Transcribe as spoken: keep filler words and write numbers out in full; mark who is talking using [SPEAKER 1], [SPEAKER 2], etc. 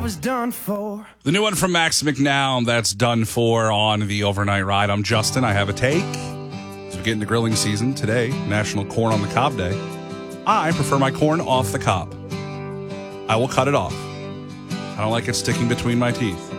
[SPEAKER 1] was done for.
[SPEAKER 2] The new one from Max McNown, that's Done For on the Overnight Ride. I'm Justin. I have a take. As we get into grilling season today, National Corn on the Cob Day. I prefer my corn off the cob. I will cut it off. I don't like it sticking between my teeth.